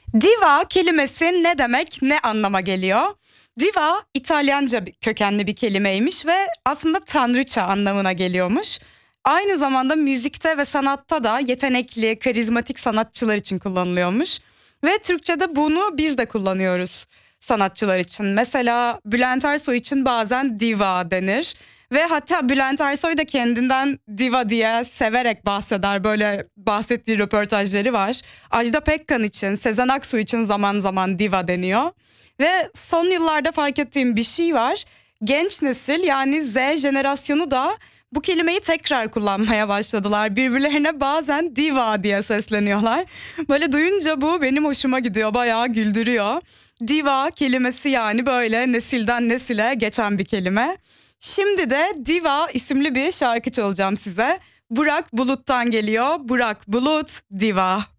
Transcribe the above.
Diva kelimesi ne demek, ne anlama geliyor? Diva İtalyanca kökenli bir kelimeymiş ve aslında tanrıça anlamına geliyormuş. Aynı zamanda müzikte ve sanatta da yetenekli, karizmatik sanatçılar için kullanılıyormuş. Ve Türkçe'de bunu biz de kullanıyoruz sanatçılar için. Mesela Bülent Ersoy için bazen diva denir. Ve hatta Bülent Ersoy da kendinden diva diye severek bahseder. Böyle bahsettiği röportajları var. Ajda Pekkan için, Sezen Aksu için zaman zaman diva deniyor. Ve son yıllarda fark ettiğim bir şey var. Genç nesil, yani Z jenerasyonu da bu kelimeyi tekrar kullanmaya başladılar. Birbirlerine bazen diva diye sesleniyorlar. Böyle duyunca bu benim hoşuma gidiyor, bayağı güldürüyor. Diva kelimesi yani böyle nesilden nesile geçen bir kelime. Şimdi de Diva isimli bir şarkı çalacağım size. Burak Bulut'tan geliyor. Burak Bulut, Diva.